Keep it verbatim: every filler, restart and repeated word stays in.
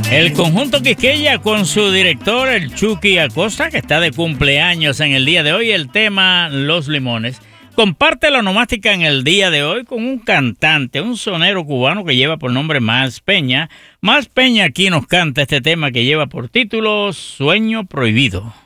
El conjunto Quisqueya con su director, el Chucky Acosta, que está de cumpleaños en el día de hoy, el tema Los Limones. Comparte la onomástica en el día de hoy con un cantante, un sonero cubano que lleva por nombre Más Peña. Más Peña aquí nos canta este tema que lleva por título Sueño Prohibido.